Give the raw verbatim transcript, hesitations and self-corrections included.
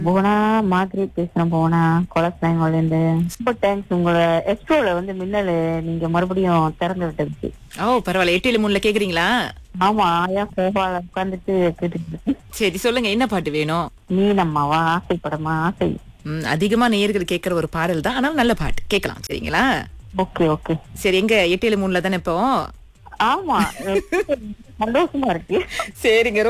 போனா மாதிரி பேசுறேன் போனா கொலஸ்லாங்கோல இருந்து. ரொம்ப தேங்க்ஸ். உங்களோட எஸ்ட்ரோல வந்து மின்னல் நீங்க மறுபடியும் திறந்து விட்டதுக்கு. ஓ பரவாயில்ல. எட்டு ஏழு மூணுல கேக்குறீங்களா? ஆமா, ஆயா சோஃபால உட்காந்துட்டு கேட்டுட்டு இருக்கேன். சரி சொல்லுங்க, என்ன பாட்டு வேணும்? நீ நம்மவா ஆசைப்படமா ஆசை. ம், அதிகமா நேயர்கள் கேக்குற ஒரு பாடல் தான், ஆனால் நல்ல பாட்டு கேட்கலாம். சரிங்களா? Okay okay. சரி, எங்க எட்டு ஏழு மூணுல தானே இப்போ. ஆமா, சந்தோஷமா இருக்கு. சரிங்க.